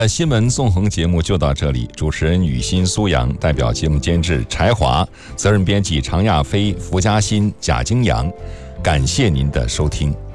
新闻纵横节目就到这里，主持人雨欣、苏阳，代表节目监制柴华，责任编辑常亚飞、福嘉欣、贾京阳，感谢您的收听。